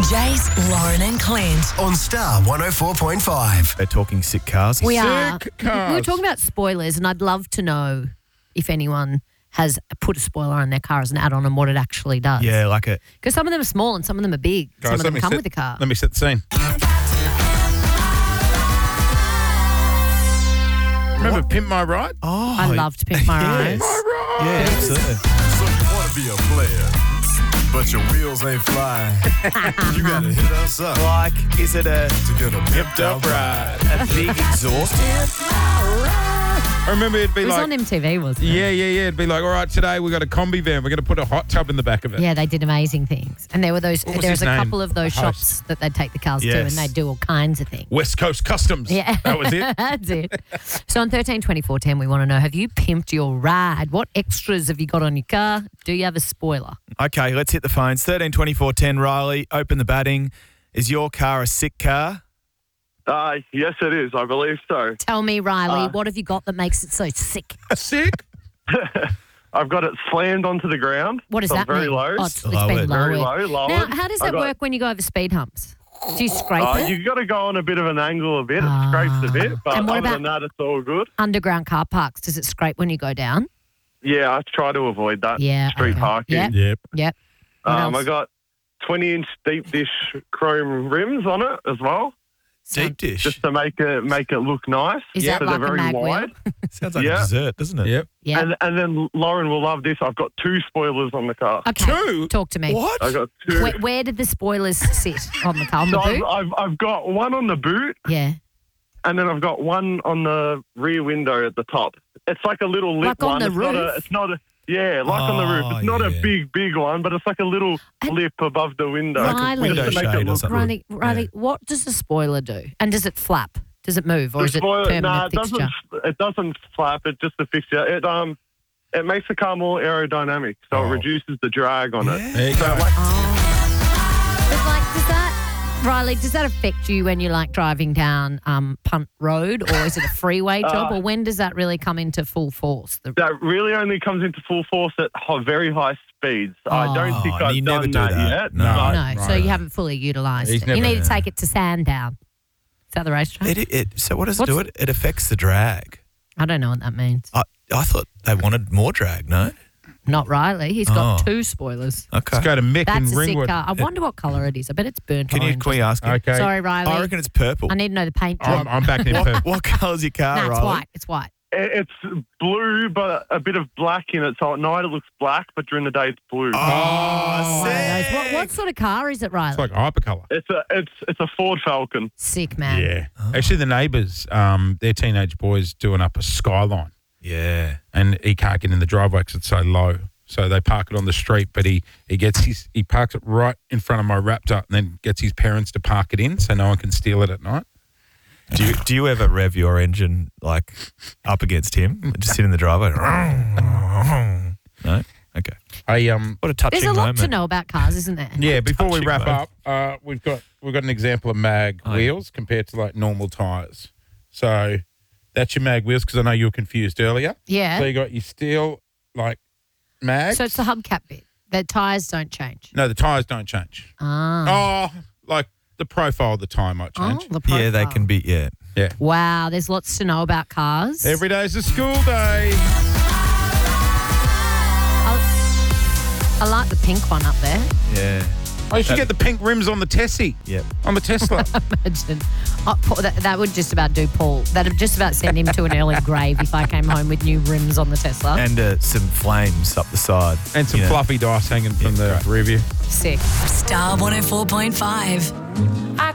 Jace, Lauren and Clint. On Star 104.5. They're talking sick cars. We are. Sick cars. We were talking about spoilers, and I'd love to know if anyone has put a spoiler on their car as an add-on and what it actually does. Yeah, like it. Because some of them are small and some of them are big. Guys, some of them let me come set- with the car. Let me set the scene. Remember Pimp My Ride? Oh, I loved Pimp My Ride. yes. Yeah, absolutely. So you want to be a player, but your wheels ain't flying. You got to hit us up Like, is it a to get a pimped up ride. a big exhaust? I remember it'd be It was like, on MTV, wasn't it? yeah. It'd be like, all right, today we got a combi van. We're going to put a hot tub in the back of it. Yeah, they did amazing things. And there were those. What was There's his a name? couple of those The host. shops that they'd take the cars to, Yes. and they'd do all kinds of things. West Coast Customs. Yeah, That was it. That's it. So on 13-24-10, we want to know: have you pimped your ride? What extras have you got on your car? Do you have a spoiler? Okay, let's hit the phones. 13 24 10. Riley, open the batting. Is your car a sick car? Yes, it is. I believe so. Tell me, Riley, what have you got that makes it so sick? Sick. I've got it slammed onto the ground. What does so that very mean? low. Oh, it's Lowered. been Very lowered. low, Now, lowered. how does I that got- work when you go over speed humps? Do you scrape it? You've got to go on a bit of an angle a bit. It scrapes a bit, but And what other about- than that, it's all good. Underground car parks, does it scrape when you go down? Yeah, I try to avoid that. Yeah, Street okay. parking. Yep. Yep. Yep. What else? I got 20-inch deep dish chrome rims on it as well, Deep dish. just to make it look nice. Is so that they're like a very mag wheel? wide. Sounds like Yeah. a dessert, doesn't it? Yep. Yeah. And then Lauren will love this. I've got 2 spoilers on the car. Okay. Two? Talk to me. What? I got 2. Where did the spoilers sit on the car? On the So boot? I've got one on the boot, Yeah. and then I've got one on the rear window at the top. It's like a little lip Like on one. the It's roof? not a like on the roof. Oh, It's not yeah. a big one, but it's like a little lip above the window. Riley. Window Just to make shade it or look something. Riley, what does the spoiler do? And does it flap? Does it move, or The is it spoiler- permanent nah, fixture? it doesn't flap. It's just a fixture. It makes the car more aerodynamic, so it reduces the drag on it. There you go. But like, Riley, does that affect you when you're like driving down Punt Road, or is it a freeway job, or when does that really come into full force? That really only comes into full force at very high speeds. I don't think Oh, I've you done never do that that. yet. No. but- No, so right. you haven't fully utilised He's it. You never- need to take it to Sandown. Is that the racetrack? So what does it do? It affects the drag. I don't know what that means. I thought they wanted more drag, no? Not Riley. He's got Oh. 2 spoilers. Okay. Let's go to Mick That's in a sick Ringwood. car. I wonder what colour it is. I bet it's burnt Can orange. we ask him? Okay. Sorry, Riley. I reckon it's purple. I need to know the paint job. I'm back in purple. What colour's your car, No, it's Riley? white. It's white. It's blue, but a bit of black in it. So at night it looks black, but during the day it's blue. Oh, sick. What sort of car is it, Riley? It's like hypercolour. It's a Ford Falcon. Sick, man. Yeah. Actually, the neighbours, their teenage boys doing up a Skyline, Yeah. and he can't get in the driveway because it's so low. So they park it on the street, but he parks it right in front of my Raptor, and then gets his parents to park it in so no one can steal it at night. Do you ever rev your engine like up against him? Just sit in the driveway. No? Okay. What a touching There's a lot moment. to know about cars, isn't there? Yeah, before we Touching wrap moment. up, we've got an example of mag wheels compared to like normal tyres. So that's your mag wheels, because I know you were confused earlier. Yeah. So you got your steel like mags. So it's the hubcap bit. The tyres don't change. No, the tyres don't change. Ah. Oh, like the profile of the tyre might change. The Yeah, they profile. can be, yeah. Yeah. Wow, there's lots to know about cars. Every day's a school day. I like the pink one up there. Yeah. Oh, you should get the pink rims on the Tessie. Yep. On the Tesla. Imagine. That would just about do Paul. That would just about send him to an early grave if I came home with new rims on the Tesla. And some flames up the side. And some You know. fluffy dice hanging from the rear view. Sick. Star 104.5. Our